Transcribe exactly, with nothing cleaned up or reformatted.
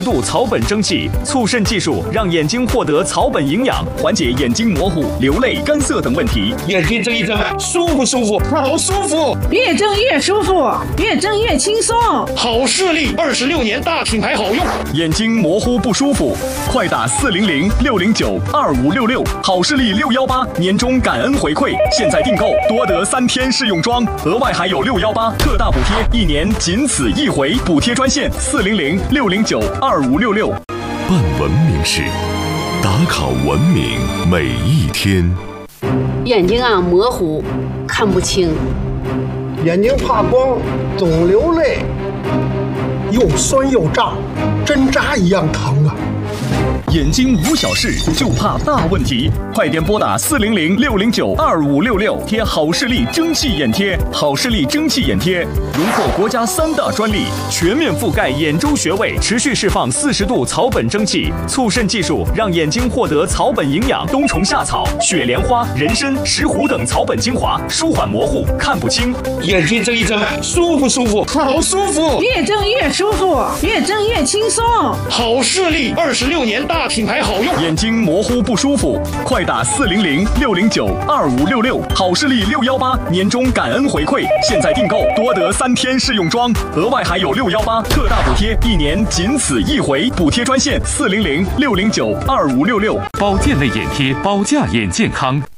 度草本蒸汽促渗技术让眼睛获得草本营养，缓解眼睛模糊、流泪、干涩等问题。 眼睛睁一睁，舒不舒服？好舒服， 越睁越舒服，越睁越轻松。 好视力，二十六年大品牌好用。 眼睛模糊不舒服，快打四零零六零九二五六六，好视力六幺八年终感恩回馈，现在订购多得三天试用装，额外还有六幺八特大补贴，一年仅此一回，补贴专线四零零六零九二五六六。 办文明事，打卡文明每一天。 眼睛啊模糊，看不清， 眼睛怕光，总流泪，又酸又胀，针扎一样疼啊！ 眼睛无小事，就怕大问题，快点拨打四零零六零九二五六六，贴好视力蒸汽眼贴。好视力蒸汽眼贴荣获国家三大专利，全面覆盖眼周穴位，持续释放四十度草本蒸汽，促渗技术让眼睛获得草本营养，冬虫夏草、雪莲花、人参、石斛等草本精华，舒缓模糊、看不清。 眼睛睁一睁，舒不舒服？好舒服， 越睁越舒服，越睁越轻松。 好视力，二十六年大品牌好用。 眼睛模糊不舒服，快打四零零六零九二五六六，好视力六幺八年终感恩回馈，现在订购多得三天试用装，额外还有六幺八特大补贴，一年仅此一回，补贴专线四零零六零九二五六六。 保健类眼贴，保驾眼健康。